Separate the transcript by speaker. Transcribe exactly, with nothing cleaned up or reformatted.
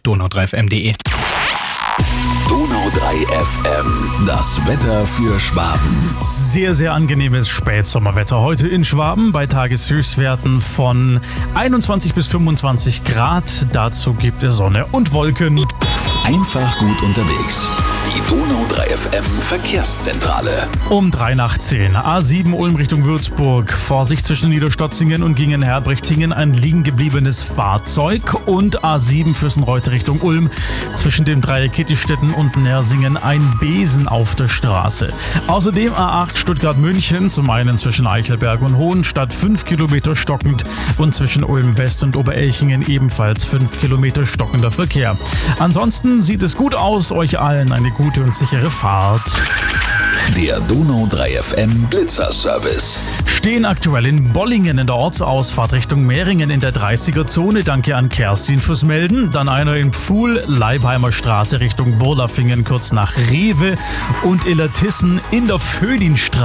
Speaker 1: donau drei f m punkt de.
Speaker 2: Donau drei F M, das Wetter für Schwaben.
Speaker 3: Sehr, sehr angenehmes Spätsommerwetter heute in Schwaben bei Tageshöchstwerten von einundzwanzig bis fünfundzwanzig Grad. Dazu gibt es Sonne und Wolken.
Speaker 2: Einfach gut unterwegs. Die Donau drei F M Verkehrszentrale.
Speaker 3: Um drei nach zehn. A sieben Ulm Richtung Würzburg. Vorsicht zwischen Niederstotzingen und Gingen-Herbrechtingen. Ein liegen gebliebenes Fahrzeug. Und A sieben Füssenreuth Richtung Ulm. Zwischen dem Dreieck Kittistetten und Nersingen ein Besen auf der Straße. Außerdem A acht Stuttgart-München. Zum einen zwischen Eichelberg und Hohenstadt fünf Kilometer stockend. Und zwischen Ulm West und Oberelchingen ebenfalls fünf Kilometer stockender Verkehr. Ansonsten sieht es gut aus. Euch allen eine gute und sichere Fahrt.
Speaker 2: Der Donau drei F M Blitzerservice.
Speaker 3: Stehen aktuell in Bollingen in der Ortsausfahrt Richtung Mehringen in der dreißiger-Zone. Danke an Kerstin fürs Melden. Dann einer in Pfuhl, Leibheimer Straße Richtung Burlafingen kurz nach Rewe und Illertissen in der Föhlinstraße.